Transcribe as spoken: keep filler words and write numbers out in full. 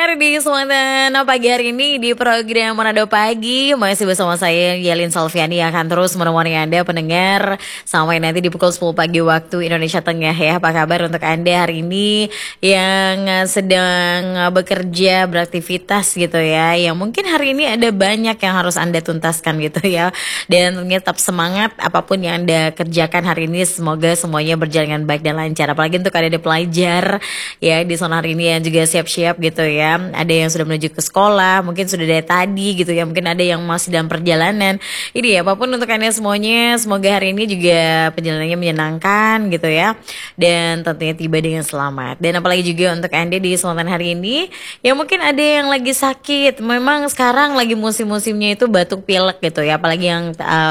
pendengar di Sumatera pagi hari ini di program Manado Pagi masih bersama saya Yelin Salviani yang akan terus menemani Anda pendengar sampai nanti di pukul sepuluh pagi waktu Indonesia Tengah ya. Apa kabar untuk Anda hari ini yang sedang bekerja, beraktivitas gitu ya. Yang mungkin hari ini ada banyak yang harus Anda tuntaskan gitu ya. Dan tentunya tetap semangat apapun yang Anda kerjakan hari ini, semoga semuanya berjalan dengan baik dan lancar. Apalagi untuk ada pelajar ya di zona hari ini yang juga siap-siap gitu ya. Ada yang sudah menuju ke sekolah, mungkin sudah dari tadi gitu ya. Mungkin ada yang masih dalam perjalanan. Ini ya, apapun untuk Anda semuanya, semoga hari ini juga perjalanannya menyenangkan gitu ya. Dan tentunya tiba dengan selamat. Dan apalagi juga untuk Anda di kesempatan hari ini, ya mungkin ada yang lagi sakit. Memang sekarang lagi musim-musimnya itu batuk pilek gitu ya. Apalagi yang uh,